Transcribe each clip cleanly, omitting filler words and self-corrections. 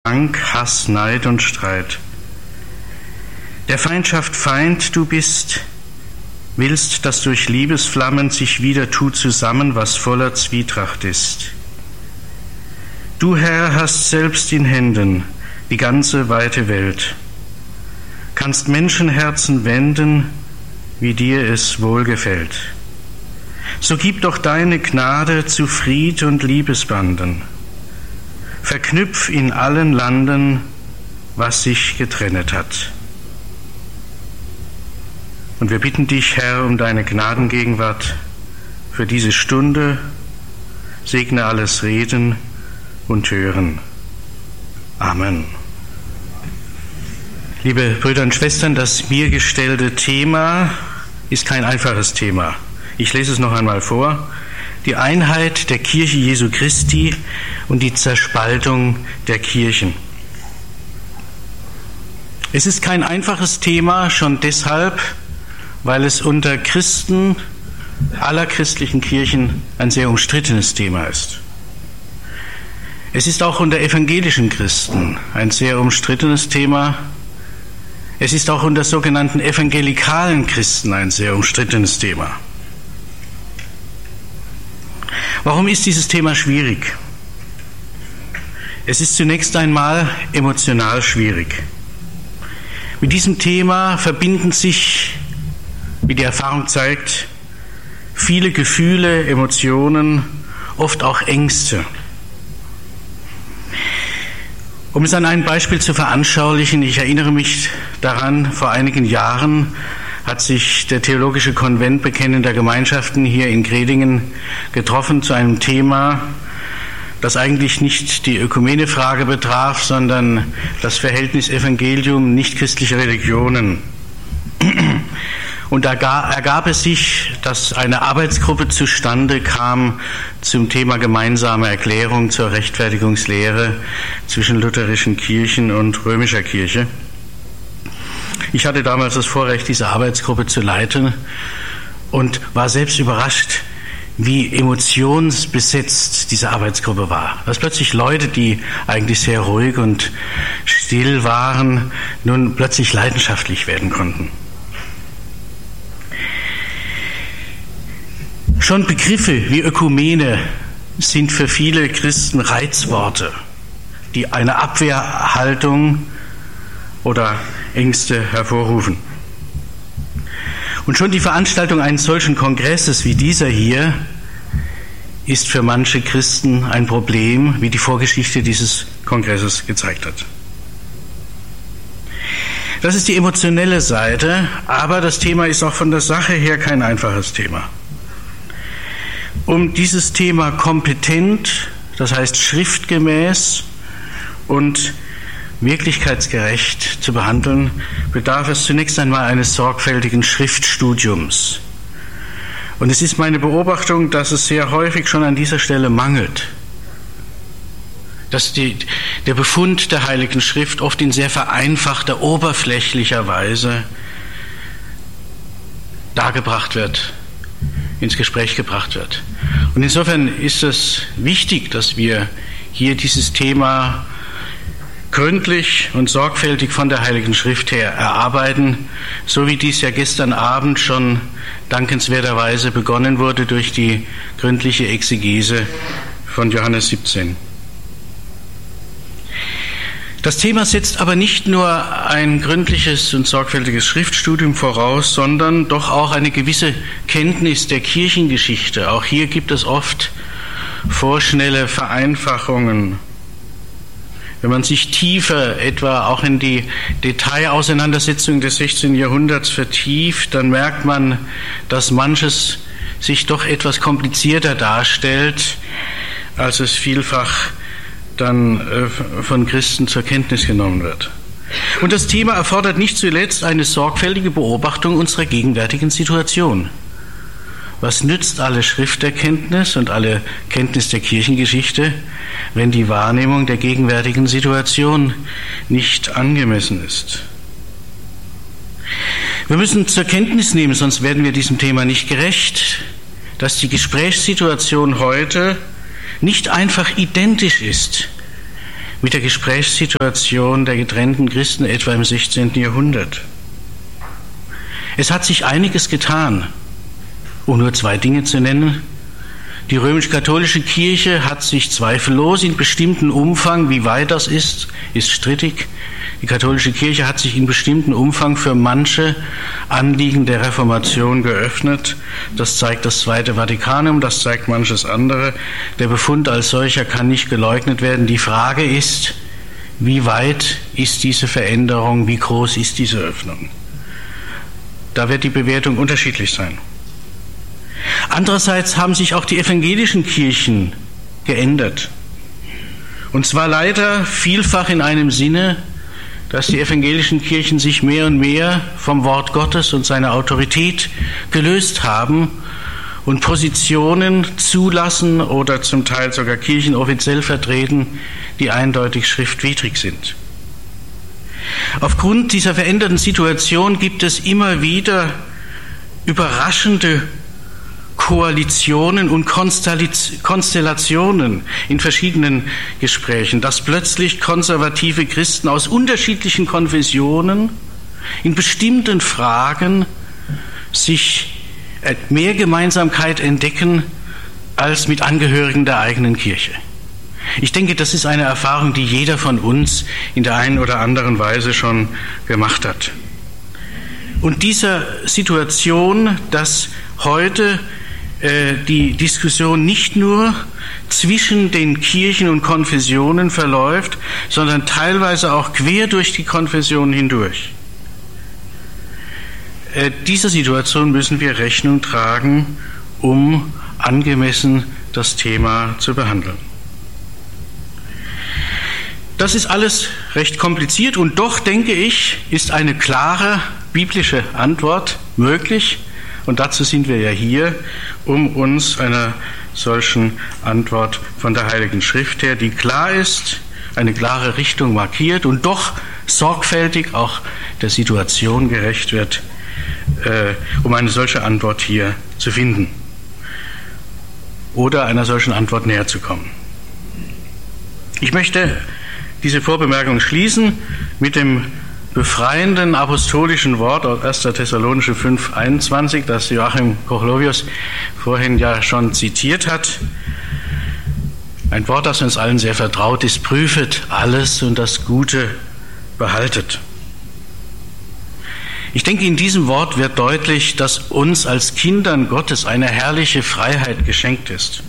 Hass, Neid und Streit. Der Feindschaft Feind du bist, willst, dass durch Liebesflammen sich wieder tut zusammen, was voller Zwietracht ist. Du, Herr, hast selbst in Händen die ganze weite Welt, kannst Menschenherzen wenden, wie dir es wohlgefällt. So gib doch deine Gnade zu Fried und Liebesbanden. Verknüpf in allen Landen, was sich getrennet hat. Und wir bitten dich, Herr, um deine Gnadengegenwart für diese Stunde. Segne alles Reden und Hören. Amen. Liebe Brüder und Schwestern, das mir gestellte Thema ist kein einfaches Thema. Ich lese es noch einmal vor. Die Einheit der Kirche Jesu Christi und die Zerspaltung der Kirchen. Es ist kein einfaches Thema, schon deshalb, weil es unter Christen aller christlichen Kirchen ein sehr umstrittenes Thema ist. Es ist auch unter evangelischen Christen ein sehr umstrittenes Thema. Es ist auch unter sogenannten evangelikalen Christen ein sehr umstrittenes Thema. Warum ist dieses Thema schwierig? Es ist zunächst einmal emotional schwierig. Mit diesem Thema verbinden sich, wie die Erfahrung zeigt, viele Gefühle, Emotionen, oft auch Ängste. Um es an einem Beispiel zu veranschaulichen, ich erinnere mich daran, vor einigen Jahren hat sich der Theologische Konvent bekennender Gemeinschaften hier in Gredingen getroffen zu einem Thema, das eigentlich nicht die Ökumenefrage betraf, sondern das Verhältnis Evangelium nichtchristlicher Religionen. Und da ergab es sich, dass eine Arbeitsgruppe zustande kam zum Thema gemeinsame Erklärung zur Rechtfertigungslehre zwischen lutherischen Kirchen und römischer Kirche. Ich hatte damals das Vorrecht, diese Arbeitsgruppe zu leiten und war selbst überrascht, wie emotionsbesetzt diese Arbeitsgruppe war. Dass plötzlich Leute, die eigentlich sehr ruhig und still waren, nun plötzlich leidenschaftlich werden konnten. Schon Begriffe wie Ökumene sind für viele Christen Reizworte, die eine Abwehrhaltung oder Ängste hervorrufen. Und schon die Veranstaltung eines solchen Kongresses wie dieser hier ist für manche Christen ein Problem, wie die Vorgeschichte dieses Kongresses gezeigt hat. Das ist die emotionelle Seite, aber das Thema ist auch von der Sache her kein einfaches Thema. Um dieses Thema kompetent, das heißt schriftgemäß und wirklichkeitsgerecht zu behandeln, bedarf es zunächst einmal eines sorgfältigen Schriftstudiums. Und es ist meine Beobachtung, dass es sehr häufig schon an dieser Stelle mangelt. Dass der Befund der Heiligen Schrift oft in sehr vereinfachter, oberflächlicher Weise dargebracht wird, ins Gespräch gebracht wird. Und insofern ist es wichtig, dass wir hier dieses Thema gründlich und sorgfältig von der Heiligen Schrift her erarbeiten, so wie dies ja gestern Abend schon dankenswerterweise begonnen wurde durch die gründliche Exegese von Johannes 17. Das Thema setzt aber nicht nur ein gründliches und sorgfältiges Schriftstudium voraus, sondern doch auch eine gewisse Kenntnis der Kirchengeschichte. Auch hier gibt es oft vorschnelle Vereinfachungen. Wenn man sich tiefer etwa auch in die Detailauseinandersetzung des 16. Jahrhunderts vertieft, dann merkt man, dass manches sich doch etwas komplizierter darstellt, als es vielfach dann von Christen zur Kenntnis genommen wird. Und das Thema erfordert nicht zuletzt eine sorgfältige Beobachtung unserer gegenwärtigen Situation. Was nützt alle Schrifterkenntnis und alle Kenntnis der Kirchengeschichte, wenn die Wahrnehmung der gegenwärtigen Situation nicht angemessen ist? Wir müssen zur Kenntnis nehmen, sonst werden wir diesem Thema nicht gerecht, dass die Gesprächssituation heute nicht einfach identisch ist mit der Gesprächssituation der getrennten Christen etwa im 16. Jahrhundert. Es hat sich einiges getan, um nur 2 Dinge zu nennen. Die römisch-katholische Kirche hat sich zweifellos in bestimmten Umfang, wie weit das ist strittig. Die katholische Kirche hat sich in bestimmten Umfang für manche Anliegen der Reformation geöffnet. Das zeigt das Zweite Vatikanum, das zeigt manches andere. Der Befund als solcher kann nicht geleugnet werden. Die Frage ist, wie weit ist diese Veränderung, wie groß ist diese Öffnung? Da wird die Bewertung unterschiedlich sein. Andererseits haben sich auch die evangelischen Kirchen geändert. Und zwar leider vielfach in einem Sinne, dass die evangelischen Kirchen sich mehr und mehr vom Wort Gottes und seiner Autorität gelöst haben und Positionen zulassen oder zum Teil sogar Kirchen offiziell vertreten, die eindeutig schriftwidrig sind. Aufgrund dieser veränderten Situation gibt es immer wieder überraschende Koalitionen und Konstellationen in verschiedenen Gesprächen, dass plötzlich konservative Christen aus unterschiedlichen Konfessionen in bestimmten Fragen sich mehr Gemeinsamkeit entdecken als mit Angehörigen der eigenen Kirche. Ich denke, das ist eine Erfahrung, die jeder von uns in der einen oder anderen Weise schon gemacht hat. Und dieser Situation, dass heute die Diskussion nicht nur zwischen den Kirchen und Konfessionen verläuft, sondern teilweise auch quer durch die Konfessionen hindurch. Dieser Situation müssen wir Rechnung tragen, um angemessen das Thema zu behandeln. Das ist alles recht kompliziert und doch, denke ich, ist eine klare biblische Antwort möglich. Und dazu sind wir ja hier, um uns einer solchen Antwort von der Heiligen Schrift her, die klar ist, eine klare Richtung markiert und doch sorgfältig auch der Situation gerecht wird, um eine solche Antwort hier zu finden oder einer solchen Antwort näher zu kommen. Ich möchte diese Vorbemerkung schließen mit dem befreienden apostolischen Wort aus 1. Thessalonicher 5,21, das Joachim Kochlovius vorhin ja schon zitiert hat. Ein Wort, das uns allen sehr vertraut ist: Prüfet alles und das Gute behaltet. Ich denke, in diesem Wort wird deutlich, dass uns als Kindern Gottes eine herrliche Freiheit geschenkt ist.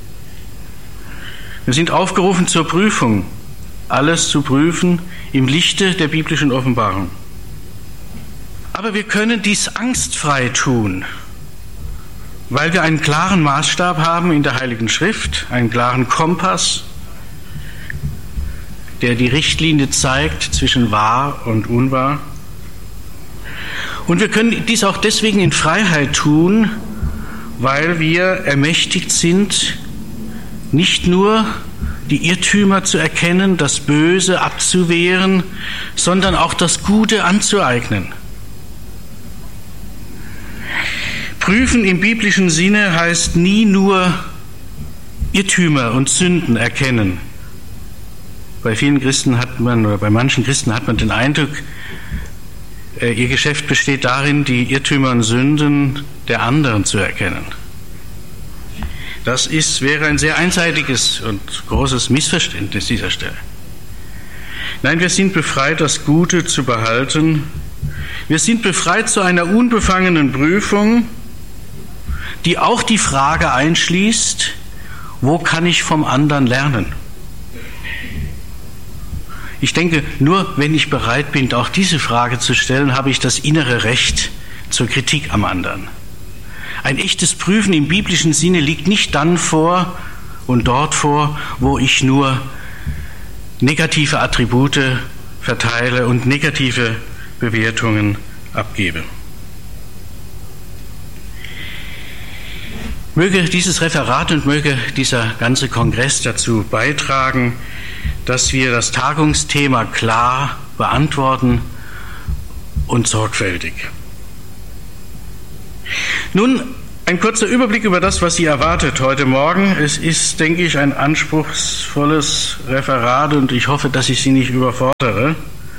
Wir sind aufgerufen zur Prüfung, alles zu prüfen im Lichte der biblischen Offenbarung. Aber wir können dies angstfrei tun, weil wir einen klaren Maßstab haben in der Heiligen Schrift, einen klaren Kompass, der die Richtlinie zeigt zwischen wahr und unwahr. Und wir können dies auch deswegen in Freiheit tun, weil wir ermächtigt sind, nicht nur die Irrtümer zu erkennen, das Böse abzuwehren, sondern auch das Gute anzueignen. Prüfen im biblischen Sinne heißt nie nur Irrtümer und Sünden erkennen. Bei vielen Christen hat man, oder bei manchen Christen hat man den Eindruck, ihr Geschäft besteht darin, die Irrtümer und Sünden der anderen zu erkennen. Das wäre ein sehr einseitiges und großes Missverständnis dieser Stelle. Nein, wir sind befreit, das Gute zu behalten. Wir sind befreit zu einer unbefangenen Prüfung, die auch die Frage einschließt, wo kann ich vom anderen lernen? Ich denke, nur wenn ich bereit bin, auch diese Frage zu stellen, habe ich das innere Recht zur Kritik am anderen. Ein echtes Prüfen im biblischen Sinne liegt nicht dann vor und dort vor, wo ich nur negative Attribute verteile und negative Bewertungen abgebe. Möge dieses Referat und möge dieser ganze Kongress dazu beitragen, dass wir das Tagungsthema klar beantworten und sorgfältig. Nun Ein kurzer Überblick über das, was Sie erwartet heute Morgen. Es ist, denke ich, ein anspruchsvolles Referat und ich hoffe, dass ich Sie nicht überfordere.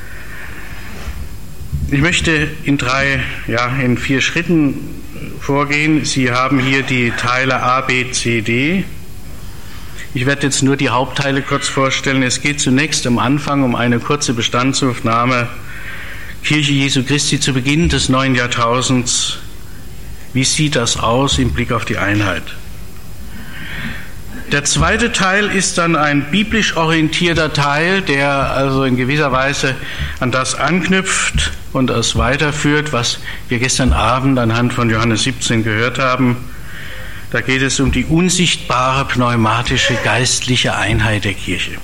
Ich möchte in 4 Schritten vorgehen. Sie haben hier die Teile A, B, C, D. Ich werde jetzt nur die Hauptteile kurz vorstellen. Es geht zunächst am Anfang um eine kurze Bestandsaufnahme Kirche Jesu Christi zu Beginn des neuen Jahrtausends. Wie sieht das aus im Blick auf die Einheit? Der zweite Teil ist dann ein biblisch orientierter Teil, der also in gewisser Weise an das anknüpft und das weiterführt, was wir gestern Abend anhand von Johannes 17 gehört haben. Da geht es um die unsichtbare, pneumatische, geistliche Einheit der Kirche.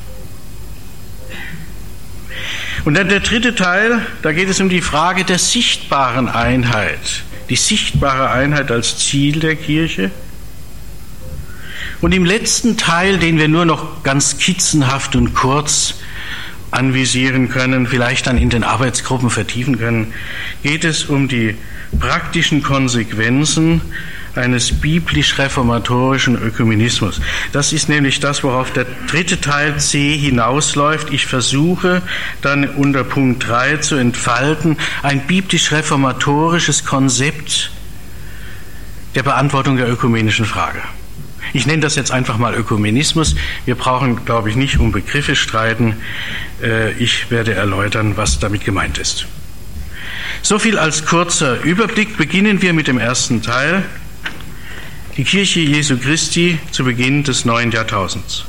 Und dann der dritte Teil, da geht es um die Frage der sichtbaren Einheit. Die sichtbare Einheit als Ziel der Kirche. Und im letzten Teil, den wir nur noch ganz skizzenhaft und kurz anvisieren können, vielleicht dann in den Arbeitsgruppen vertiefen können, geht es um die praktischen Konsequenzen eines biblisch-reformatorischen Ökumenismus. Das ist nämlich das, worauf der dritte Teil C hinausläuft. Ich versuche dann unter Punkt 3 zu entfalten, ein biblisch-reformatorisches Konzept der Beantwortung der ökumenischen Frage. Ich nenne das jetzt einfach mal Ökumenismus. Wir brauchen, glaube ich, nicht um Begriffe streiten. Ich werde erläutern, was damit gemeint ist. So viel als kurzer Überblick. Beginnen wir mit dem ersten Teil. Die Kirche Jesu Christi zu Beginn des neuen Jahrtausends.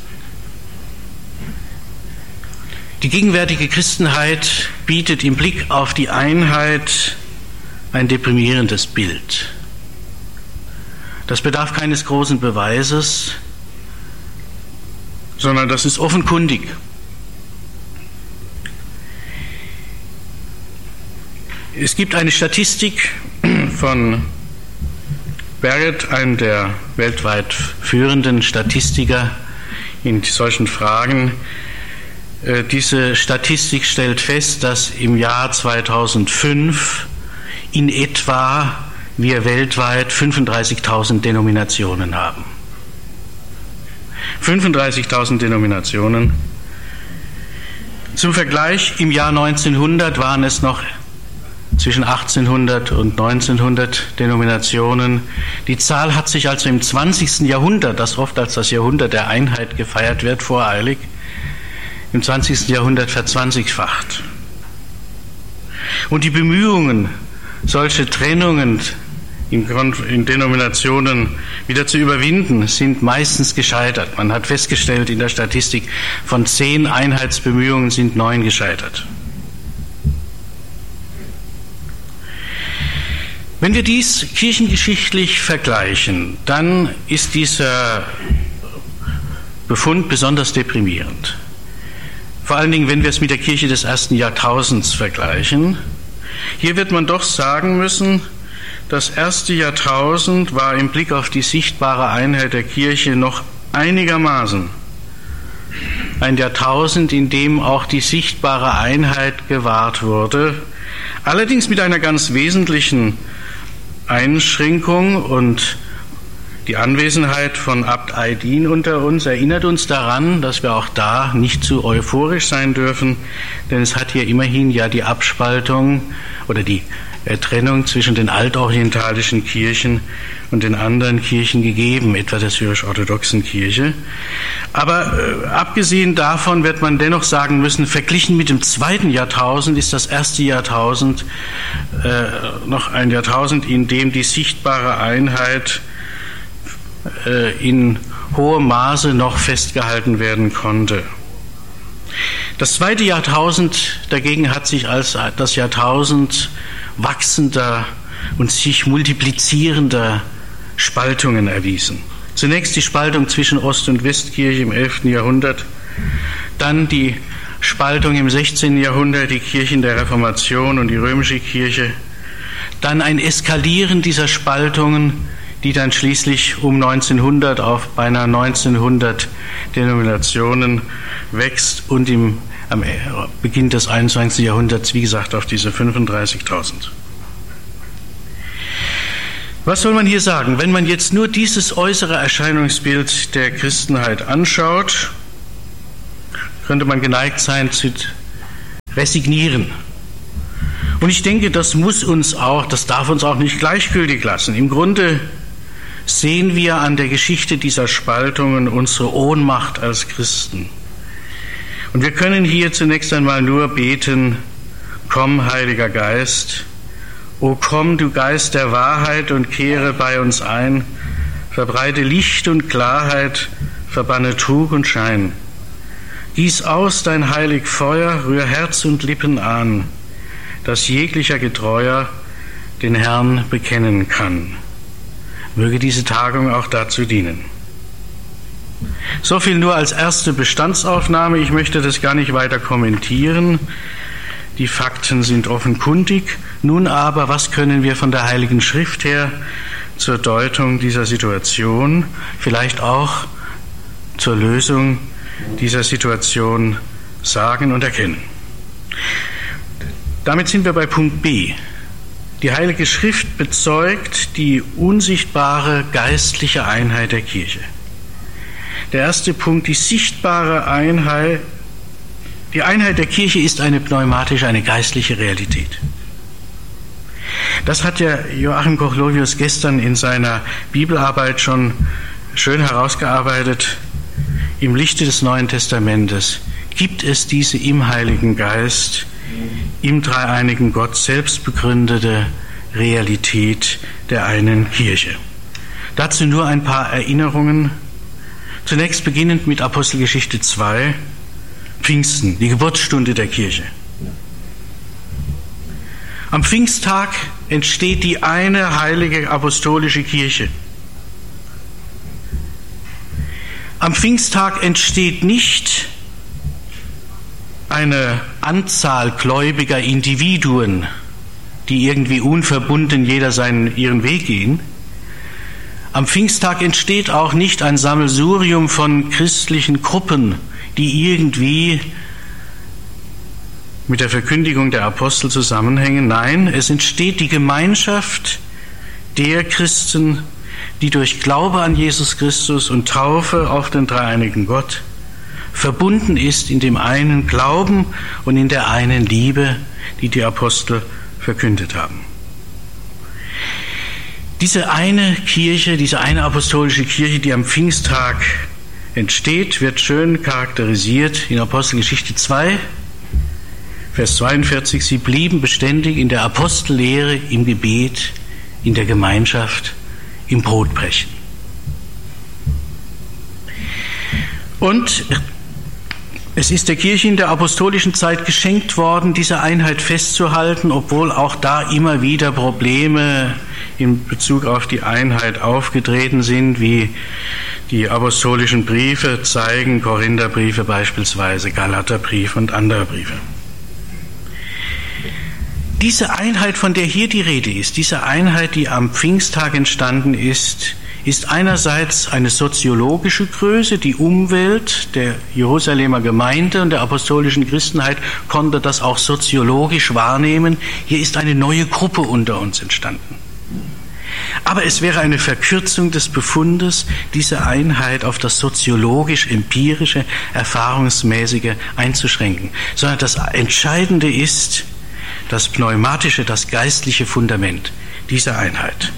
Die gegenwärtige Christenheit bietet im Blick auf die Einheit ein deprimierendes Bild. Das bedarf keines großen Beweises, sondern das ist offenkundig. Es gibt eine Statistik von Barrett, einem der weltweit führenden Statistiker in solchen Fragen. Diese Statistik stellt fest, dass im Jahr 2005 in etwa wir weltweit 35.000 Denominationen haben. 35.000 Denominationen. Zum Vergleich, im Jahr 1900 waren es noch zwischen 1800 und 1900 Denominationen. Die Zahl hat sich also im 20. Jahrhundert, das oft als das Jahrhundert der Einheit gefeiert wird, voreilig, im 20. Jahrhundert verzwanzigfacht. Und die Bemühungen, solche Trennungen in Denominationen wieder zu überwinden, sind meistens gescheitert. Man hat festgestellt in der Statistik, von 10 Einheitsbemühungen sind 9 gescheitert. Wenn wir dies kirchengeschichtlich vergleichen, dann ist dieser Befund besonders deprimierend. Vor allen Dingen, wenn wir es mit der Kirche des ersten Jahrtausends vergleichen. Hier wird man doch sagen müssen, das erste Jahrtausend war im Blick auf die sichtbare Einheit der Kirche noch einigermaßen ein Jahrtausend, in dem auch die sichtbare Einheit gewahrt wurde, allerdings mit einer ganz wesentlichen Einschränkung, und die Anwesenheit von Abt Aydin unter uns erinnert uns daran, dass wir auch da nicht zu euphorisch sein dürfen, denn es hat hier immerhin ja die Abspaltung oder die Trennung zwischen den altorientalischen Kirchen und den anderen Kirchen gegeben, etwa der syrisch-orthodoxen Kirche. Aber abgesehen davon wird man dennoch sagen müssen, verglichen mit dem zweiten Jahrtausend ist das erste Jahrtausend noch ein Jahrtausend, in dem die sichtbare Einheit in hohem Maße noch festgehalten werden konnte. Das zweite Jahrtausend dagegen hat sich als das Jahrtausend wachsender und sich multiplizierender Spaltungen erwiesen. Zunächst die Spaltung zwischen Ost- und Westkirche im 11. Jahrhundert, dann die Spaltung im 16. Jahrhundert, die Kirchen der Reformation und die römische Kirche, dann ein Eskalieren dieser Spaltungen, die dann schließlich um 1900 auf beinahe 1900 Denominationen wächst und am Beginn des 21. Jahrhunderts, wie gesagt, auf diese 35.000. Was soll man hier sagen? Wenn man jetzt nur dieses äußere Erscheinungsbild der Christenheit anschaut, könnte man geneigt sein zu resignieren. Und ich denke, das darf uns auch nicht gleichgültig lassen. Im Grunde sehen wir an der Geschichte dieser Spaltungen unsere Ohnmacht als Christen. Und wir können hier zunächst einmal nur beten: Komm, Heiliger Geist, o komm, du Geist der Wahrheit, und kehre bei uns ein, verbreite Licht und Klarheit, verbanne Trug und Schein. Gieß aus dein heilig Feuer, rühr Herz und Lippen an, dass jeglicher Getreuer den Herrn bekennen kann. Möge diese Tagung auch dazu dienen. So viel nur als erste Bestandsaufnahme. Ich möchte das gar nicht weiter kommentieren. Die Fakten sind offenkundig. Nun aber, was können wir von der Heiligen Schrift her zur Deutung dieser Situation, vielleicht auch zur Lösung dieser Situation sagen und erkennen? Damit sind wir bei Punkt B. Die Heilige Schrift bezeugt die unsichtbare geistliche Einheit der Kirche. Der erste Punkt, die sichtbare Einheit. Die Einheit der Kirche ist eine pneumatische, eine geistliche Realität. Das hat ja Joachim Koch-Lovius gestern in seiner Bibelarbeit schon schön herausgearbeitet. Im Lichte des Neuen Testamentes gibt es diese im Heiligen Geist, im dreieinigen Gott selbst begründete Realität der einen Kirche. Dazu nur ein paar Erinnerungen. Zunächst beginnend mit Apostelgeschichte 2, Pfingsten, die Geburtsstunde der Kirche. Am Pfingsttag entsteht die eine heilige apostolische Kirche. Am Pfingsttag entsteht nicht eine Anzahl gläubiger Individuen, die irgendwie unverbunden jeder ihren Weg gehen. Am Pfingsttag entsteht auch nicht ein Sammelsurium von christlichen Gruppen, die irgendwie mit der Verkündigung der Apostel zusammenhängen. Nein, es entsteht die Gemeinschaft der Christen, die durch Glaube an Jesus Christus und Taufe auf den dreieinigen Gott verbunden ist in dem einen Glauben und in der einen Liebe, die die Apostel verkündet haben. Diese eine Kirche, diese eine apostolische Kirche, die am Pfingsttag entsteht, wird schön charakterisiert in Apostelgeschichte 2, Vers 42. Sie blieben beständig in der Apostellehre, im Gebet, in der Gemeinschaft, im Brotbrechen. Und es ist der Kirche in der apostolischen Zeit geschenkt worden, diese Einheit festzuhalten, obwohl auch da immer wieder Probleme in Bezug auf die Einheit aufgetreten sind, wie die apostolischen Briefe zeigen, Korintherbriefe beispielsweise, Galaterbriefe und andere Briefe. Diese Einheit, von der hier die Rede ist, diese Einheit, die am Pfingsttag entstanden ist, ist einerseits eine soziologische Größe. Die Umwelt der Jerusalemer Gemeinde und der apostolischen Christenheit konnte das auch soziologisch wahrnehmen. Hier ist eine neue Gruppe unter uns entstanden. Aber es wäre eine Verkürzung des Befundes, diese Einheit auf das soziologisch-empirische, erfahrungsmäßige einzuschränken. Sondern das Entscheidende ist das pneumatische, das geistliche Fundament dieser Einheit.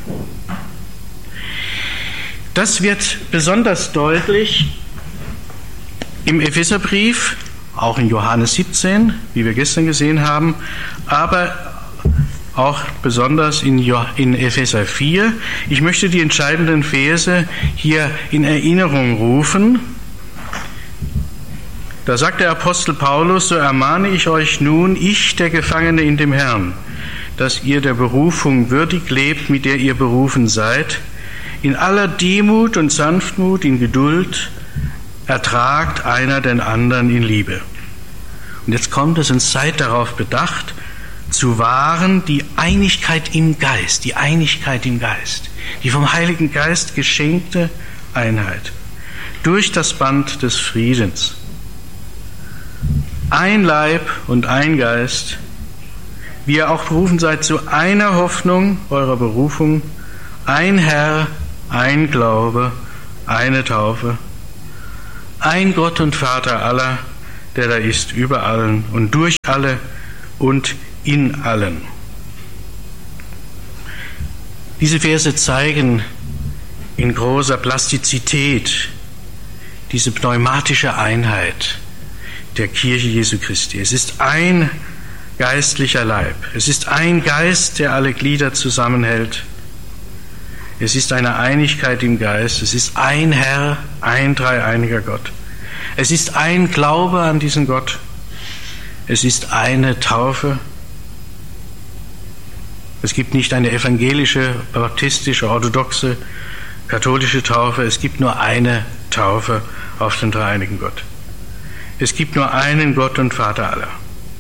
Das wird besonders deutlich im Epheserbrief, auch in Johannes 17, wie wir gestern gesehen haben, aber auch besonders in Epheser 4. Ich möchte die entscheidenden Verse hier in Erinnerung rufen. Da sagt der Apostel Paulus: So ermahne ich euch nun, ich, der Gefangene in dem Herrn, dass ihr der Berufung würdig lebt, mit der ihr berufen seid, in aller Demut und Sanftmut, in Geduld, ertragt einer den anderen in Liebe. Und jetzt kommt es, und seid darauf bedacht, zu wahren die Einigkeit im Geist, die vom Heiligen Geist geschenkte Einheit, durch das Band des Friedens. Ein Leib und ein Geist, wie ihr auch berufen seid zu einer Hoffnung eurer Berufung, ein Herr, ein Glaube, eine Taufe, ein Gott und Vater aller, der da ist über allen und durch alle und in allen. Diese Verse zeigen in großer Plastizität diese pneumatische Einheit der Kirche Jesu Christi. Es ist ein geistlicher Leib. Es ist ein Geist, der alle Glieder zusammenhält. Es ist eine Einigkeit im Geist. Es ist ein Herr, ein dreieiniger Gott. Es ist ein Glaube an diesen Gott. Es ist eine Taufe. Es gibt nicht eine evangelische, baptistische, orthodoxe, katholische Taufe. Es gibt nur eine Taufe auf den dreieinigen Gott. Es gibt nur einen Gott und Vater aller.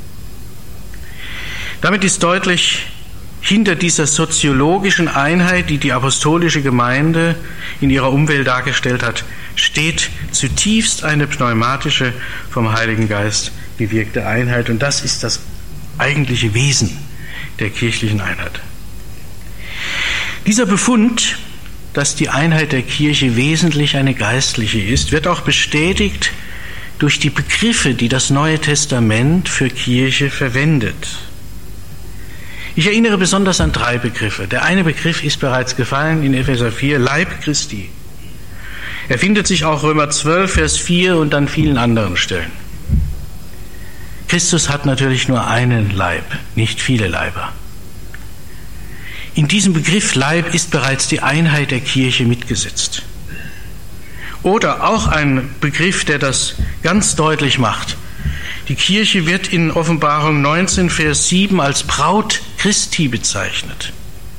Damit ist deutlich, hinter dieser soziologischen Einheit, die die apostolische Gemeinde in ihrer Umwelt dargestellt hat, steht zutiefst eine pneumatische, vom Heiligen Geist bewirkte Einheit. Und das ist das eigentliche Wesen der kirchlichen Einheit. Dieser Befund, dass die Einheit der Kirche wesentlich eine geistliche ist, wird auch bestätigt durch die Begriffe, die das Neue Testament für Kirche verwendet. Ich erinnere besonders an 3 Begriffe. Der eine Begriff ist bereits gefallen in Epheser 4, Leib Christi. Er findet sich auch Römer 12, Vers 4 und an vielen anderen Stellen. Christus hat natürlich nur einen Leib, nicht viele Leiber. In diesem Begriff Leib ist bereits die Einheit der Kirche mitgesetzt. Oder auch ein Begriff, der das ganz deutlich macht. Die Kirche wird in Offenbarung 19, Vers 7 als Braut Christi bezeichnet.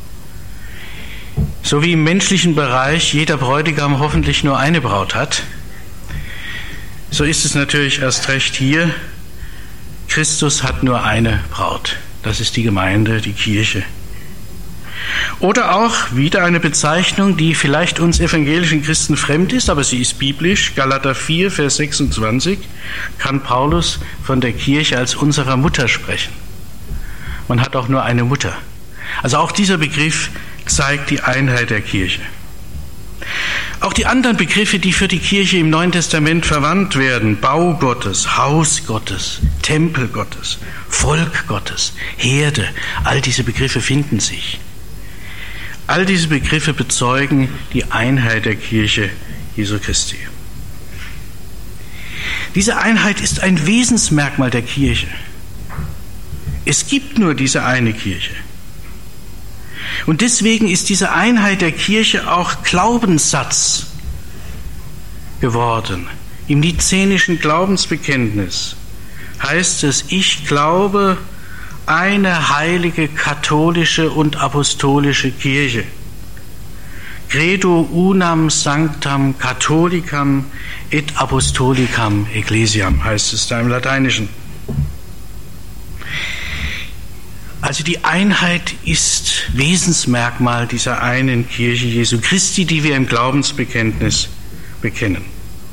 So wie im menschlichen Bereich jeder Bräutigam hoffentlich nur eine Braut hat, so ist es natürlich erst recht hier. Christus hat nur eine Braut. Das ist die Gemeinde, die Kirche. Oder auch wieder eine Bezeichnung, die vielleicht uns evangelischen Christen fremd ist, aber sie ist biblisch. Galater 4, Vers 26 kann Paulus von der Kirche als unserer Mutter sprechen. Man hat auch nur eine Mutter. Also auch dieser Begriff zeigt die Einheit der Kirche. Auch die anderen Begriffe, die für die Kirche im Neuen Testament verwandt werden, Bau Gottes, Haus Gottes, Tempel Gottes, Volk Gottes, Herde, all diese Begriffe finden sich. All diese Begriffe bezeugen die Einheit der Kirche Jesu Christi. Diese Einheit ist ein Wesensmerkmal der Kirche. Es gibt nur diese eine Kirche. Und deswegen ist diese Einheit der Kirche auch Glaubenssatz geworden. Im nizänischen Glaubensbekenntnis heißt es, ich glaube eine heilige katholische und apostolische Kirche. Credo unam sanctam catholicam et apostolicam ecclesiam heißt es da im Lateinischen. Also die Einheit ist Wesensmerkmal dieser einen Kirche Jesu Christi, die wir im Glaubensbekenntnis bekennen.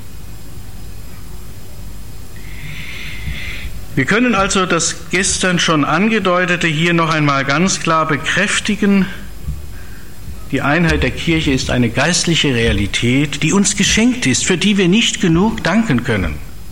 Wir können also das gestern schon Angedeutete hier noch einmal ganz klar bekräftigen. Die Einheit der Kirche ist eine geistliche Realität, die uns geschenkt ist, für die wir nicht genug danken können.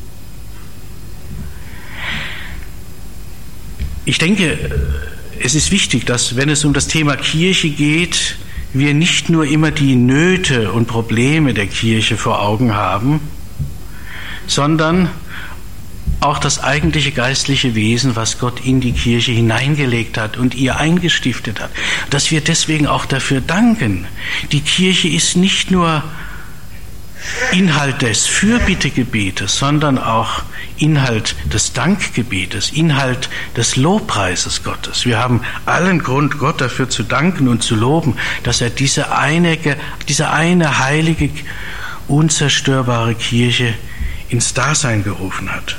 Ich denke, es ist wichtig, dass, wenn es um das Thema Kirche geht, wir nicht nur immer die Nöte und Probleme der Kirche vor Augen haben, sondern auch das eigentliche geistliche Wesen, was Gott in die Kirche hineingelegt hat und ihr eingestiftet hat, dass wir deswegen auch dafür danken. Die Kirche ist nicht nur Inhalt des Fürbittegebetes, sondern auch Inhalt des Dankgebetes, Inhalt des Lobpreises Gottes. Wir haben allen Grund, Gott dafür zu danken und zu loben, dass er diese eine heilige, unzerstörbare Kirche ins Dasein gerufen hat.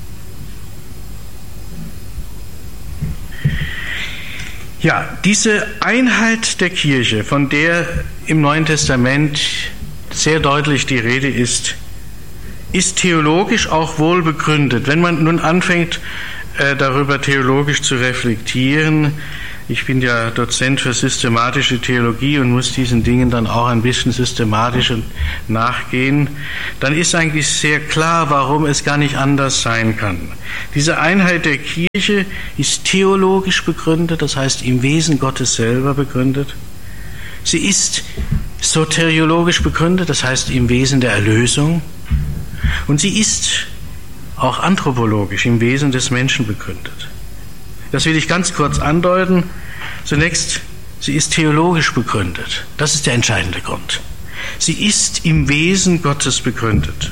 Ja, diese Einheit der Kirche, von der im Neuen Testament sehr deutlich die Rede ist theologisch auch wohl begründet. Wenn man nun anfängt, darüber theologisch zu reflektieren, Ich bin ja Dozent für systematische Theologie und muss diesen Dingen dann auch ein bisschen systematisch nachgehen. Dann ist eigentlich sehr klar, warum es gar nicht anders sein kann. Diese Einheit der Kirche ist theologisch begründet, das heißt im Wesen Gottes selber begründet. Sie ist soteriologisch begründet, das heißt im Wesen der Erlösung. Und sie ist auch anthropologisch im Wesen des Menschen begründet. Das will ich ganz kurz andeuten. Zunächst, sie ist theologisch begründet. Das ist der entscheidende Grund. Sie ist im Wesen Gottes begründet.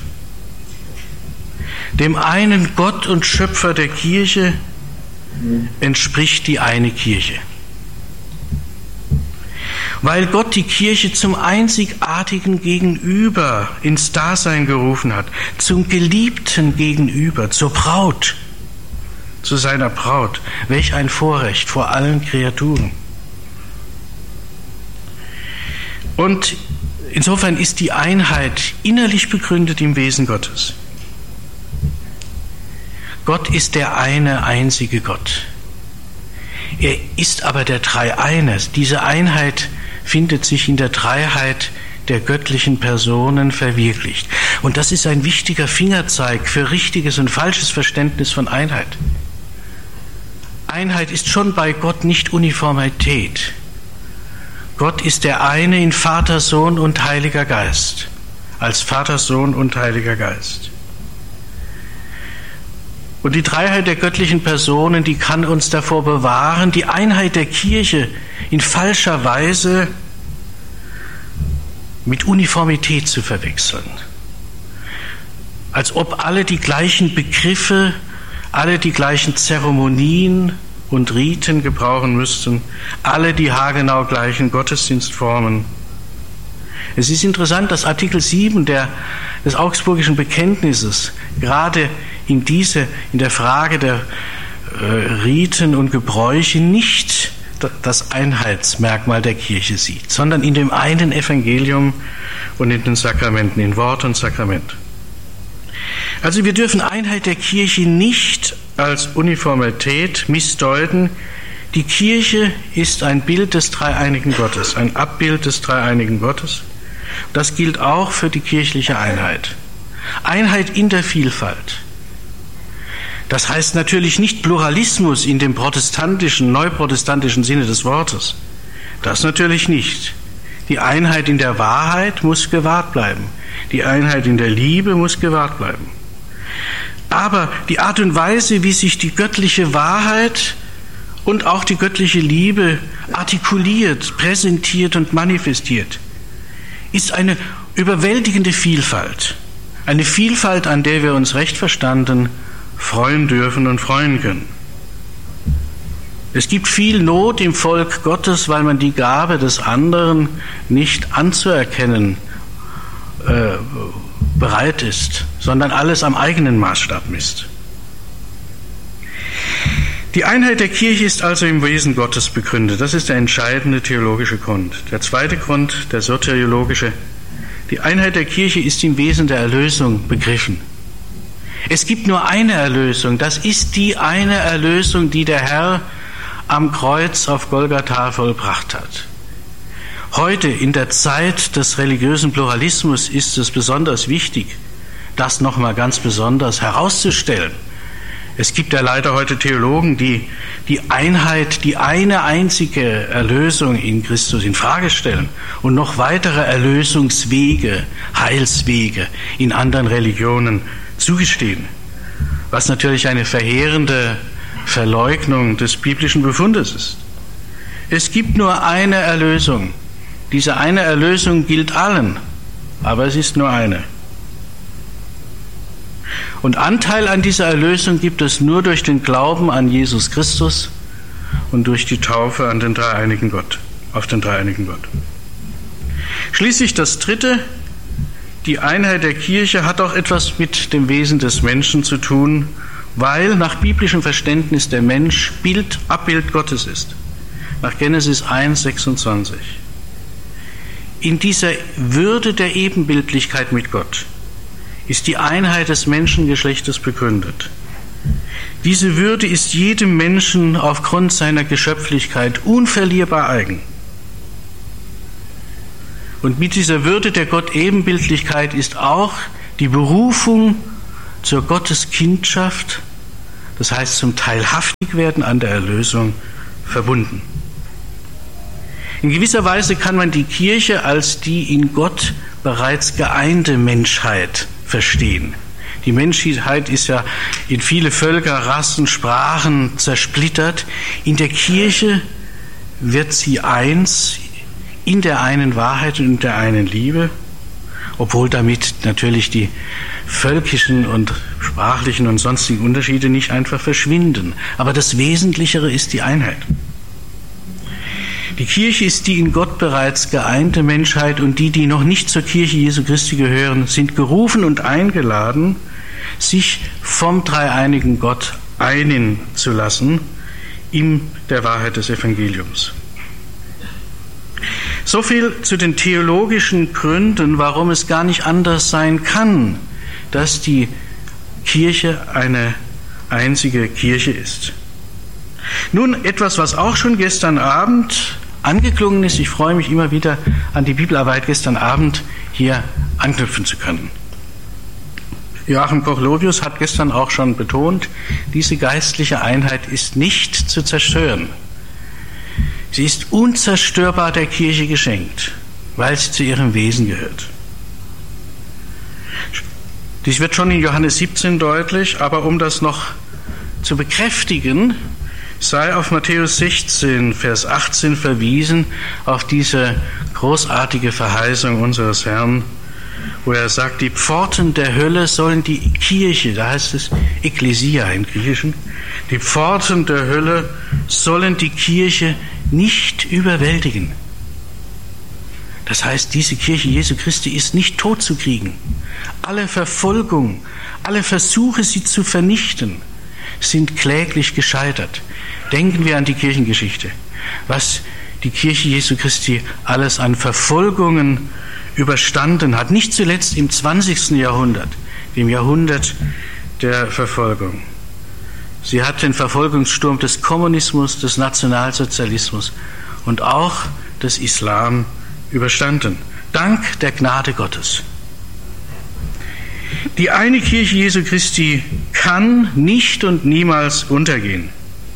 Dem einen Gott und Schöpfer der Kirche entspricht die eine Kirche. Weil Gott die Kirche zum einzigartigen Gegenüber ins Dasein gerufen hat, zum geliebten Gegenüber, zur Braut, zu seiner Braut. Welch ein Vorrecht vor allen Kreaturen. Und insofern ist die Einheit innerlich begründet im Wesen Gottes. Gott ist der eine einzige Gott. Er ist aber der Dreieine. Diese Einheit findet sich in der Dreiheit der göttlichen Personen verwirklicht. Und das ist ein wichtiger Fingerzeig für richtiges und falsches Verständnis von Einheit. Einheit ist schon bei Gott nicht Uniformität. Gott ist der eine in Vater, Sohn und Heiliger Geist. Als Vater, Sohn und Heiliger Geist. Und die Dreiheit der göttlichen Personen, die kann uns davor bewahren, die Einheit der Kirche in falscher Weise mit Uniformität zu verwechseln. Als ob alle die gleichen Begriffe, alle die gleichen Zeremonien und Riten gebrauchen müssten, alle die haargenau gleichen Gottesdienstformen. Es ist interessant, dass Artikel 7 des Augsburgischen Bekenntnisses gerade in der Frage der Riten und Gebräuche nicht das Einheitsmerkmal der Kirche sieht, sondern in dem einen Evangelium und in den Sakramenten, in Wort und Sakrament. Also wir dürfen Einheit der Kirche nicht als Uniformität missdeuten. Die Kirche ist ein Bild des dreieinigen Gottes, ein Abbild des dreieinigen Gottes. Das gilt auch für die kirchliche Einheit. Einheit in der Vielfalt. Das heißt natürlich nicht Pluralismus in dem protestantischen, neuprotestantischen Sinne des Wortes. Das natürlich nicht. Die Einheit in der Wahrheit muss gewahrt bleiben. Die Einheit in der Liebe muss gewahrt bleiben. Aber die Art und Weise, wie sich die göttliche Wahrheit und auch die göttliche Liebe artikuliert, präsentiert und manifestiert, ist eine überwältigende Vielfalt. Eine Vielfalt, an der wir uns recht verstanden freuen dürfen und freuen können. Es gibt viel Not im Volk Gottes, weil man die Gabe des anderen nicht anzuerkennen bereit ist, sondern alles am eigenen Maßstab misst. Die Einheit der Kirche ist also im Wesen Gottes begründet. Das ist der entscheidende theologische Grund. Der zweite Grund, der soteriologische: Die Einheit der Kirche ist im Wesen der Erlösung begriffen. Es gibt nur eine Erlösung. Das ist die eine Erlösung, die der Herr am Kreuz auf Golgatha vollbracht hat. Heute, in der Zeit des religiösen Pluralismus, ist es besonders wichtig, das nochmal ganz besonders herauszustellen. Es gibt ja leider heute Theologen, die die Einheit, die eine einzige Erlösung in Christus in Frage stellen und noch weitere Erlösungswege, Heilswege in anderen Religionen zugestehen, was natürlich eine verheerende Verleugnung des biblischen Befundes ist. Es gibt nur eine Erlösung. Diese eine Erlösung gilt allen, aber es ist nur eine. Und Anteil an dieser Erlösung gibt es nur durch den Glauben an Jesus Christus und durch die Taufe an den dreieinigen Gott, auf den dreieinigen Gott. Schließlich das Dritte: Die Einheit der Kirche hat auch etwas mit dem Wesen des Menschen zu tun, weil nach biblischem Verständnis der Mensch Abbild Gottes ist. Nach Genesis 1,26. In dieser Würde der Ebenbildlichkeit mit Gott ist die Einheit des Menschengeschlechtes begründet. Diese Würde ist jedem Menschen aufgrund seiner Geschöpflichkeit unverlierbar eigen. Und mit dieser Würde der Gott-Ebenbildlichkeit ist auch die Berufung zur Gotteskindschaft, das heißt zum Teilhaftigwerden an der Erlösung, verbunden. In gewisser Weise kann man die Kirche als die in Gott bereits geeinte Menschheit verstehen. Die Menschheit ist ja in viele Völker, Rassen, Sprachen zersplittert. In der Kirche wird sie eins in der einen Wahrheit und in der einen Liebe, obwohl damit natürlich die völkischen und sprachlichen und sonstigen Unterschiede nicht einfach verschwinden. Aber das Wesentlichere ist die Einheit. Die Kirche ist die in Gott bereits geeinte Menschheit, und die noch nicht zur Kirche Jesu Christi gehören, sind gerufen und eingeladen, sich vom dreieinigen Gott einen zu lassen in der Wahrheit des Evangeliums. So viel zu den theologischen Gründen, warum es gar nicht anders sein kann, dass die Kirche eine einzige Kirche ist. Nun etwas, was auch schon gestern Abend angeklungen ist. Ich freue mich immer wieder an die Bibelarbeit gestern Abend hier anknüpfen zu können. Joachim Koch-Lovius hat gestern auch schon betont, diese geistliche Einheit ist nicht zu zerstören. Sie ist unzerstörbar der Kirche geschenkt, weil sie zu ihrem Wesen gehört. Dies wird schon in Johannes 17 deutlich, aber um das noch zu bekräftigen, sei auf Matthäus 16, Vers 18 verwiesen, auf diese großartige Verheißung unseres Herrn, wo er sagt, die Pforten der Hölle sollen die Kirche, da heißt es Ekklesia im Griechischen, die Pforten der Hölle sollen die Kirche nicht überwältigen. Das heißt, diese Kirche Jesu Christi ist nicht tot zu kriegen. Alle Verfolgung, alle Versuche, sie zu vernichten, sind kläglich gescheitert. Denken wir an die Kirchengeschichte, was die Kirche Jesu Christi alles an Verfolgungen überstanden hat, nicht zuletzt im 20. Jahrhundert, dem Jahrhundert der Verfolgung. Sie hat den Verfolgungssturm des Kommunismus, des Nationalsozialismus und auch des Islam überstanden, dank der Gnade Gottes. Die eine Kirche Jesu Christi kann nicht und niemals untergehen.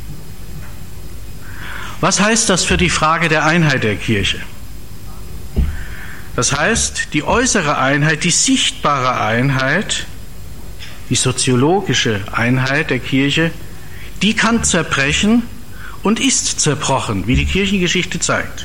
Was heißt das für die Frage der Einheit der Kirche? Das heißt, die äußere Einheit, die sichtbare Einheit, die soziologische Einheit der Kirche, die kann zerbrechen und ist zerbrochen, wie die Kirchengeschichte zeigt.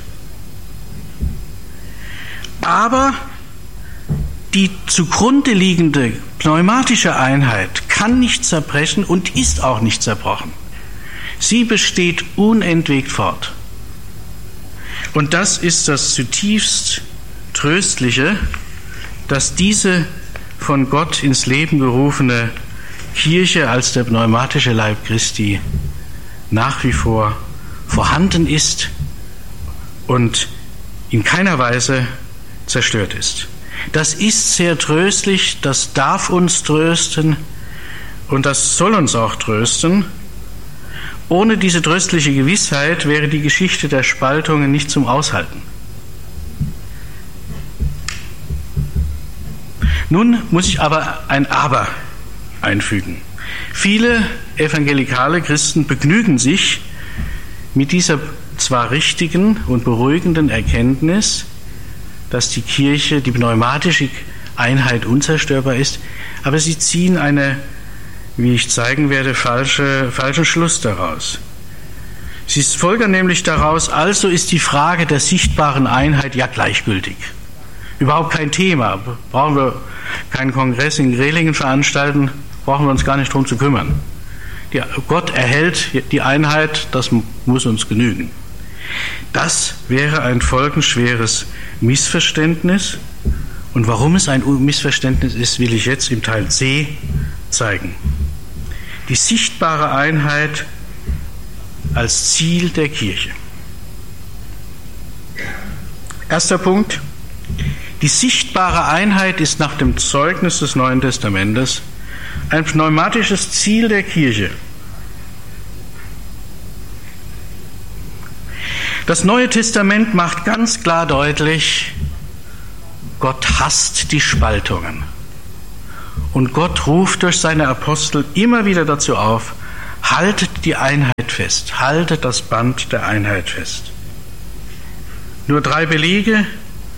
Aber die zugrunde liegende pneumatische Einheit kann nicht zerbrechen und ist auch nicht zerbrochen. Sie besteht unentwegt fort. Und das ist das zutiefst Tröstliche, dass diese von Gott ins Leben gerufene Kirche als der pneumatische Leib Christi nach wie vor vorhanden ist und in keiner Weise zerstört ist. Das ist sehr tröstlich, das darf uns trösten und das soll uns auch trösten. Ohne diese tröstliche Gewissheit wäre die Geschichte der Spaltungen nicht zum Aushalten. Nun muss ich aber ein Aber einfügen. Viele evangelikale Christen begnügen sich mit dieser zwar richtigen und beruhigenden Erkenntnis, dass die Kirche, die pneumatische Einheit unzerstörbar ist, aber sie ziehen eine, wie ich zeigen werde, falschen Schluss daraus. Sie folgern nämlich daraus, also ist die Frage der sichtbaren Einheit ja gleichgültig. Überhaupt kein Thema. Brauchen wir keinen Kongress in Grelingen veranstalten, brauchen wir uns gar nicht drum zu kümmern. Gott erhält die Einheit, das muss uns genügen. Das wäre ein folgenschweres Missverständnis. Und warum es ein Missverständnis ist, will ich jetzt im Teil C zeigen. Die sichtbare Einheit als Ziel der Kirche. Erster Punkt. Die sichtbare Einheit ist nach dem Zeugnis des Neuen Testamentes ein pneumatisches Ziel der Kirche. Das Neue Testament macht ganz klar deutlich, Gott hasst die Spaltungen. Und Gott ruft durch seine Apostel immer wieder dazu auf, haltet die Einheit fest, haltet das Band der Einheit fest. Nur 3 Belege.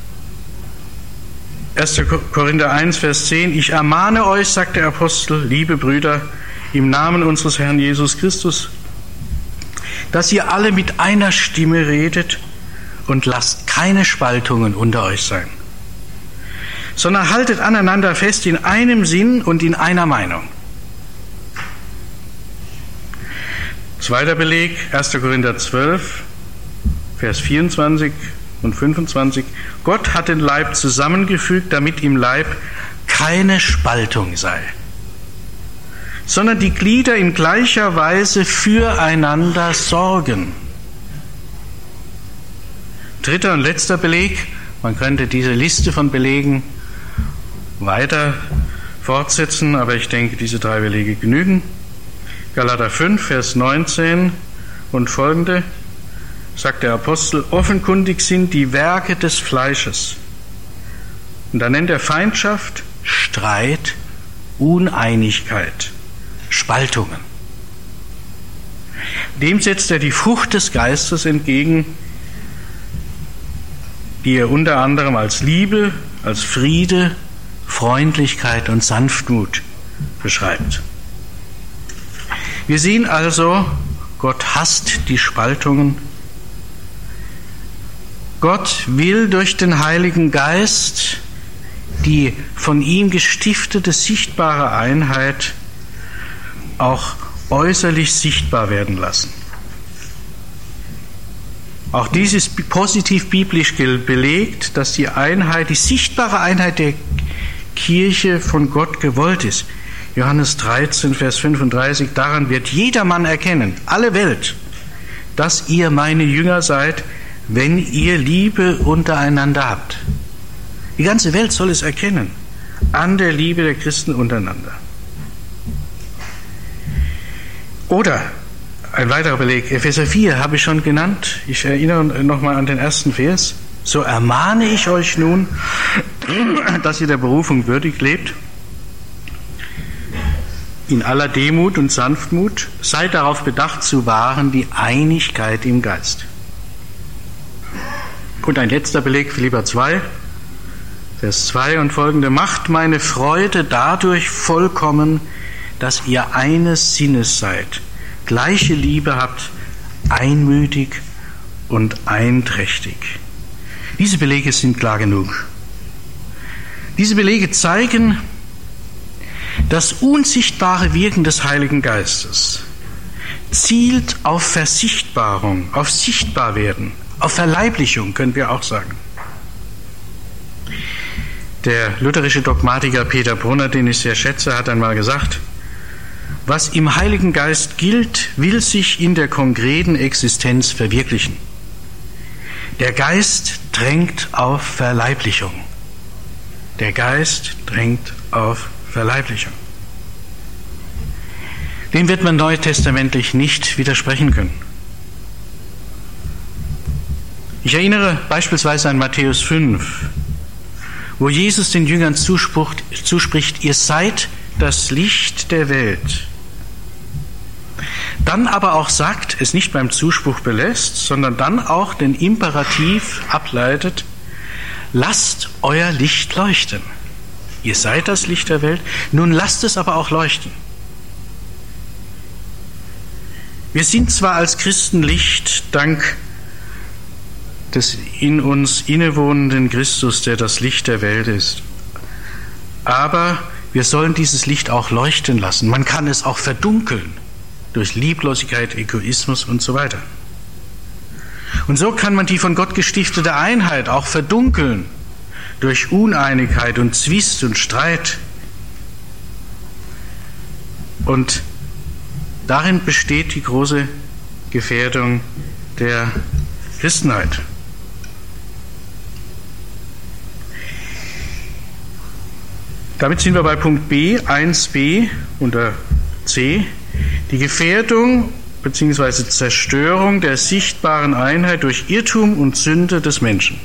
1. Korinther 1, Vers 10. Ich ermahne euch, sagt der Apostel, liebe Brüder, im Namen unseres Herrn Jesus Christus, dass ihr alle mit einer Stimme redet und lasst keine Spaltungen unter euch sein, sondern haltet aneinander fest in einem Sinn und in einer Meinung. 2. Beleg, 1. Korinther 12, Vers 24 und 25. Gott hat den Leib zusammengefügt, damit im Leib keine Spaltung sei, sondern die Glieder in gleicher Weise füreinander sorgen. 3. und letzter Beleg, man könnte diese Liste von Belegen weiter fortsetzen, aber ich denke, diese 3 Belege genügen. Galater 5, Vers 19 und folgende, sagt der Apostel, offenkundig sind die Werke des Fleisches. Und da nennt er Feindschaft, Streit, Uneinigkeit, Spaltungen. Dem setzt er die Frucht des Geistes entgegen, die er unter anderem als Liebe, als Friede, Freundlichkeit und Sanftmut beschreibt. Wir sehen also, Gott hasst die Spaltungen. Gott will durch den Heiligen Geist die von ihm gestiftete sichtbare Einheit auch äußerlich sichtbar werden lassen. Auch dies ist positiv biblisch belegt, dass die Einheit, die sichtbare Einheit der Kirche von Gott gewollt ist. Johannes 13, Vers 35, daran wird jedermann erkennen, alle Welt, dass ihr meine Jünger seid, wenn ihr Liebe untereinander habt. Die ganze Welt soll es erkennen, an der Liebe der Christen untereinander. Oder ein weiterer Beleg, Epheser 4 habe ich schon genannt. Ich erinnere nochmal an den ersten Vers. So ermahne ich euch nun, dass ihr der Berufung würdig lebt, in aller Demut und Sanftmut, seid darauf bedacht zu wahren die Einigkeit im Geist. Und ein letzter Beleg, Philipper 2, Vers 2 und folgende, macht meine Freude dadurch vollkommen, dass ihr eines Sinnes seid, gleiche Liebe habt, einmütig und einträchtig. Diese Belege sind klar genug. Diese Belege zeigen das unsichtbare Wirken des Heiligen Geistes, zielt auf Versichtbarung, auf Sichtbarwerden, auf Verleiblichung, können wir auch sagen. Der lutherische Dogmatiker Peter Brunner, den ich sehr schätze, hat einmal gesagt, was im Heiligen Geist gilt, will sich in der konkreten Existenz verwirklichen. Der Geist drängt auf Verleiblichung. Der Geist drängt auf Verleiblichung. Dem wird man neutestamentlich nicht widersprechen können. Ich erinnere beispielsweise an Matthäus 5, wo Jesus den Jüngern zuspricht, ihr seid das Licht der Welt. Dann aber auch sagt, es nicht beim Zuspruch belässt, sondern dann auch den Imperativ ableitet, lasst euer Licht leuchten. Ihr seid das Licht der Welt, nun lasst es aber auch leuchten. Wir sind zwar als Christen Licht, dank des in uns innewohnenden Christus, der das Licht der Welt ist, aber wir sollen dieses Licht auch leuchten lassen. Man kann es auch verdunkeln durch Lieblosigkeit, Egoismus und so weiter. Und so kann man die von Gott gestiftete Einheit auch verdunkeln durch Uneinigkeit und Zwist und Streit. Und darin besteht die große Gefährdung der Christenheit. Damit sind wir bei Punkt B, 1b unter C. Die Gefährdung bzw. Zerstörung der sichtbaren Einheit durch Irrtum und Sünde des Menschen.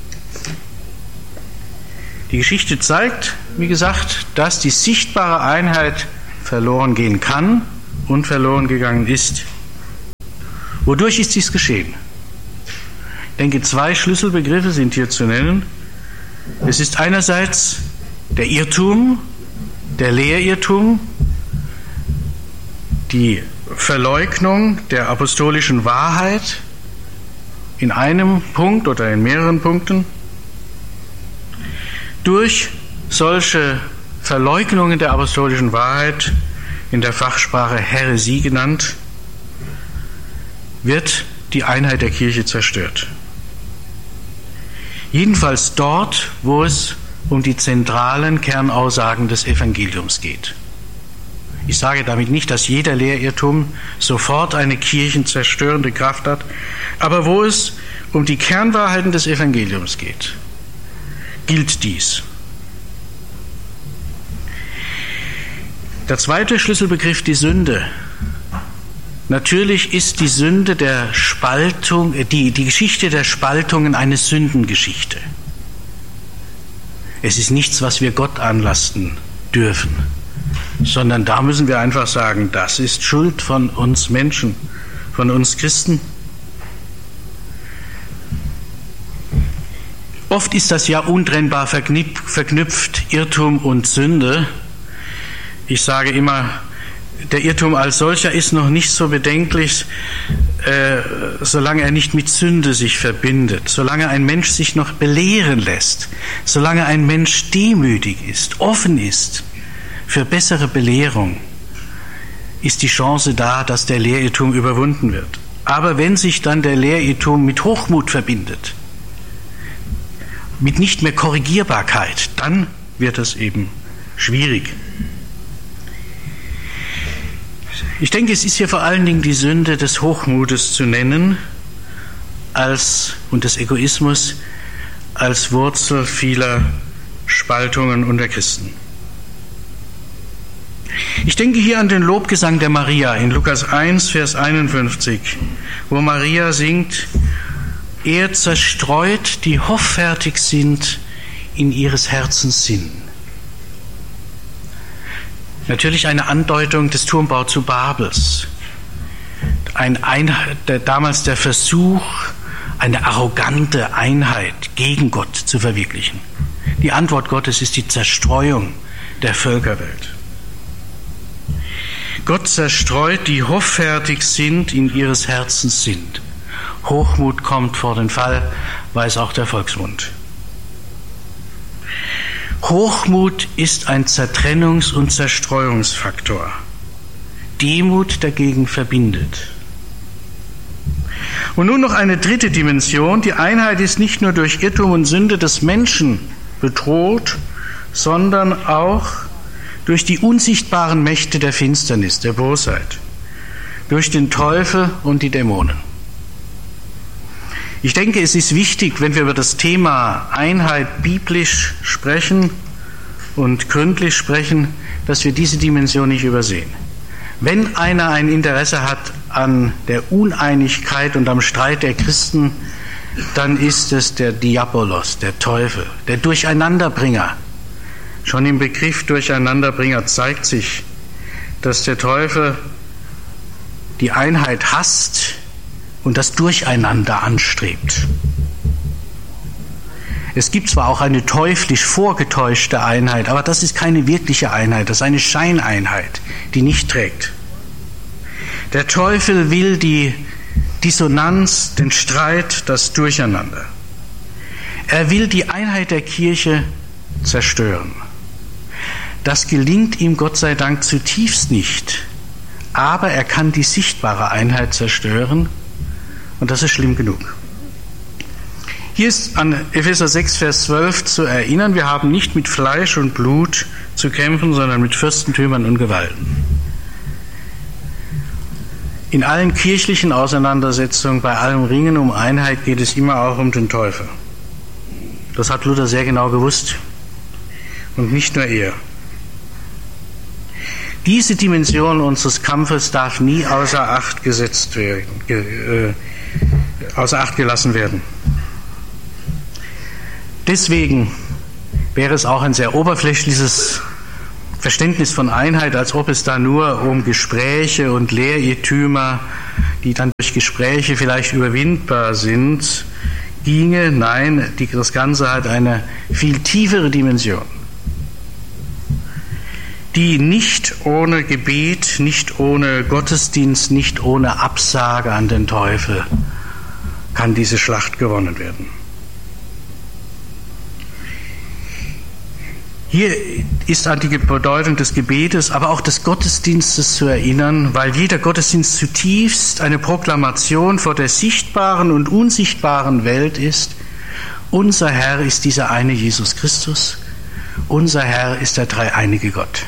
Die Geschichte zeigt, wie gesagt, dass die sichtbare Einheit verloren gehen kann und verloren gegangen ist. Wodurch ist dies geschehen? Ich denke, 2 Schlüsselbegriffe sind hier zu nennen. Es ist einerseits der Irrtum, der Lehrirrtum, die Verleugnung der apostolischen Wahrheit in einem Punkt oder in mehreren Punkten. Durch solche Verleugnungen der apostolischen Wahrheit, in der Fachsprache Häresie genannt, wird die Einheit der Kirche zerstört. Jedenfalls dort, wo es um die zentralen Kernaussagen des Evangeliums geht. Ich sage damit nicht, dass jeder Lehrirrtum sofort eine kirchenzerstörende Kraft hat, aber wo es um die Kernwahrheiten des Evangeliums geht, gilt dies. Der zweite Schlüsselbegriff, die Sünde. Natürlich ist die Sünde der Spaltung, die Geschichte der Spaltungen eine Sündengeschichte. Es ist nichts, was wir Gott anlasten dürfen, sondern da müssen wir einfach sagen, das ist Schuld von uns Menschen, von uns Christen. Oft ist das ja untrennbar verknüpft, Irrtum und Sünde. Ich sage immer, der Irrtum als solcher ist noch nicht so bedenklich, solange er nicht mit Sünde sich verbindet, solange ein Mensch sich noch belehren lässt, solange ein Mensch demütig ist, offen ist für bessere Belehrung, ist die Chance da, dass der Lehrirrtum überwunden wird. Aber wenn sich dann der Lehrirrtum mit Hochmut verbindet, mit nicht mehr Korrigierbarkeit, dann wird es eben schwierig. Ich denke, es ist hier vor allen Dingen die Sünde des Hochmutes zu nennen und des Egoismus als Wurzel vieler Spaltungen unter Christen. Ich denke hier an den Lobgesang der Maria in Lukas 1, Vers 51, wo Maria singt, er zerstreut, die hoffärtig sind in ihres Herzens Sinn. Natürlich eine Andeutung des Turmbau zu Babels. Damals der Versuch, eine arrogante Einheit gegen Gott zu verwirklichen. Die Antwort Gottes ist die Zerstreuung der Völkerwelt. Gott zerstreut, die hoffärtig sind, in ihres Herzens sind. Hochmut kommt vor den Fall, weiß auch der Volksmund. Hochmut ist ein Zertrennungs- und Zerstreuungsfaktor. Demut dagegen verbindet. Und nun noch eine dritte Dimension. Die Einheit ist nicht nur durch Irrtum und Sünde des Menschen bedroht, sondern auch durch die unsichtbaren Mächte der Finsternis, der Bosheit, durch den Teufel und die Dämonen. Ich denke, es ist wichtig, wenn wir über das Thema Einheit biblisch sprechen und gründlich sprechen, dass wir diese Dimension nicht übersehen. Wenn einer ein Interesse hat an der Uneinigkeit und am Streit der Christen, dann ist es der Diabolos, der Teufel, der Durcheinanderbringer. Schon im Begriff Durcheinanderbringer zeigt sich, dass der Teufel die Einheit hasst und das Durcheinander anstrebt. Es gibt zwar auch eine teuflisch vorgetäuschte Einheit, aber das ist keine wirkliche Einheit, das ist eine Scheineinheit, die nicht trägt. Der Teufel will die Dissonanz, den Streit, das Durcheinander. Er will die Einheit der Kirche zerstören. Das gelingt ihm Gott sei Dank zutiefst nicht, aber er kann die sichtbare Einheit zerstören. Und das ist schlimm genug. Hier ist an Epheser 6, Vers 12 zu erinnern, wir haben nicht mit Fleisch und Blut zu kämpfen, sondern mit Fürstentümern und Gewalten. In allen kirchlichen Auseinandersetzungen, bei allem Ringen um Einheit geht es immer auch um den Teufel. Das hat Luther sehr genau gewusst. und nicht nur er. Diese Dimension unseres Kampfes darf nie außer Acht gelassen werden. Deswegen wäre es auch ein sehr oberflächliches Verständnis von Einheit, als ob es da nur um Gespräche und Lehrirrtümer, die dann durch Gespräche vielleicht überwindbar sind, ginge. Nein, das Ganze hat eine viel tiefere Dimension, die nicht ohne Gebet, nicht ohne Gottesdienst, nicht ohne Absage an den Teufel kann diese Schlacht gewonnen werden. Hier ist an die Bedeutung des Gebetes, aber auch des Gottesdienstes zu erinnern, weil jeder Gottesdienst zutiefst eine Proklamation vor der sichtbaren und unsichtbaren Welt ist. Unser Herr ist dieser eine Jesus Christus. Unser Herr ist der dreieinige Gott.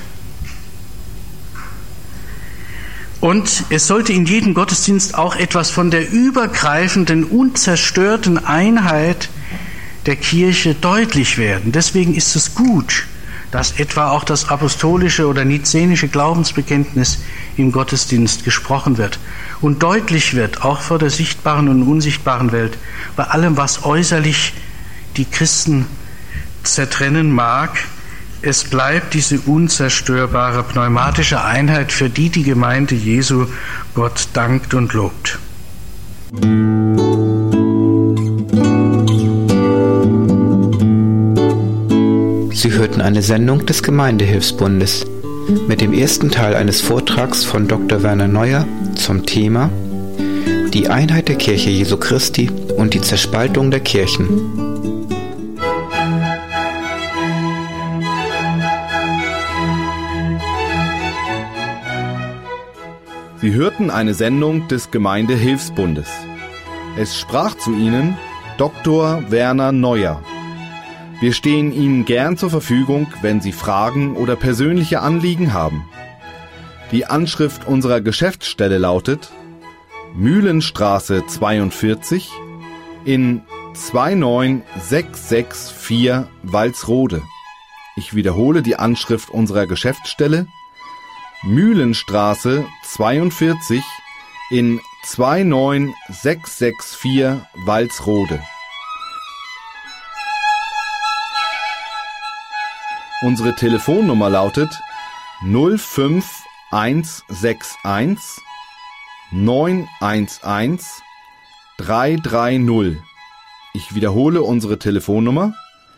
Und es sollte in jedem Gottesdienst auch etwas von der übergreifenden, unzerstörten Einheit der Kirche deutlich werden. Deswegen ist es gut, dass etwa auch das apostolische oder nizenische Glaubensbekenntnis im Gottesdienst gesprochen wird und deutlich wird, auch vor der sichtbaren und unsichtbaren Welt, bei allem, was äußerlich die Christen zertrennen mag, es bleibt diese unzerstörbare pneumatische Einheit, für die die Gemeinde Jesu Gott dankt und lobt. Sie hörten eine Sendung des Gemeindehilfsbundes mit dem ersten Teil eines Vortrags von Dr. Werner Neuer zum Thema Die Einheit der Kirche Jesu Christi und die Zerspaltung der Kirchen. Sie hörten eine Sendung des Gemeindehilfsbundes. Es sprach zu Ihnen Dr. Werner Neuer. Wir stehen Ihnen gern zur Verfügung, wenn Sie Fragen oder persönliche Anliegen haben. Die Anschrift unserer Geschäftsstelle lautet Mühlenstraße 42 in 29664 Walsrode. Ich wiederhole die Anschrift unserer Geschäftsstelle Mühlenstraße 42 in 29664 Walsrode. Unsere Telefonnummer lautet 05161 911 330. Ich wiederhole unsere Telefonnummer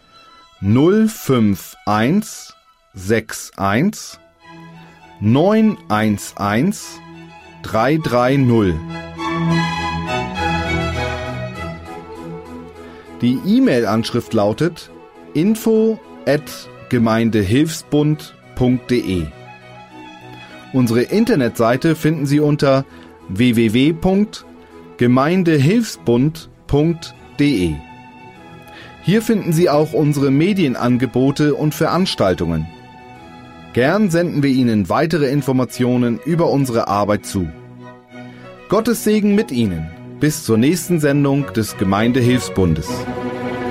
05161 911 330. Die E-Mail-Anschrift lautet info@gemeindehilfsbund.de. Unsere Internetseite finden Sie unter www.gemeindehilfsbund.de. Hier finden Sie auch unsere Medienangebote und Veranstaltungen. Gern senden wir Ihnen weitere Informationen über unsere Arbeit zu. Gottes Segen mit Ihnen. Bis zur nächsten Sendung des Gemeindehilfsbundes.